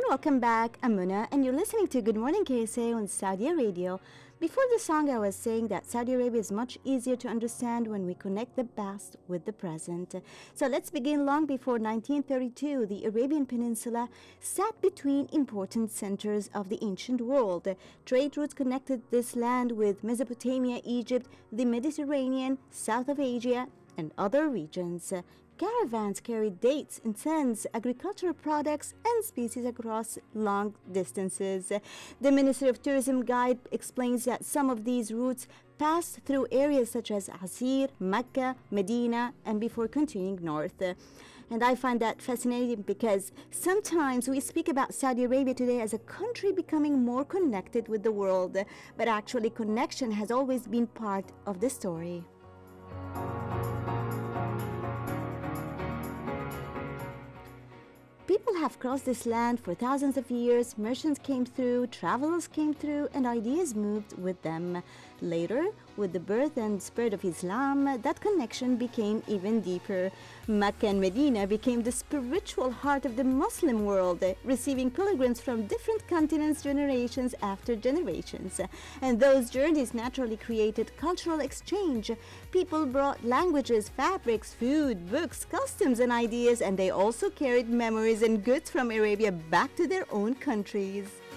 welcome back. I'm Muna, and you're listening to Good Morning KSA on Saudi Radio. Before the song, I was saying that Saudi Arabia is much easier to understand when we connect the past with the present. So let's begin. Long before 1932, the Arabian Peninsula sat between important centers of the ancient world. Trade routes connected this land with Mesopotamia, Egypt, the Mediterranean, south of Asia, and other regions. Caravans carried dates, incense, agricultural products, and species across long distances. The Ministry of Tourism guide explains that some of these routes passed through areas such as Asir, Mecca, Medina, and before continuing north. And I find that fascinating because sometimes we speak about Saudi Arabia today as a country becoming more connected with the world, but actually connection has always been part of the story. People have crossed this land for thousands of years. Merchants came through, travelers came through, and ideas moved with them. Later, with the birth and spread of Islam, that connection became even deeper. Mecca and Medina became the spiritual heart of the Muslim world, receiving pilgrims from different continents generations after generations. And those journeys naturally created cultural exchange. People brought languages, fabrics, food, books, customs, and ideas, and they also carried memories and goods from Arabia back to their own countries.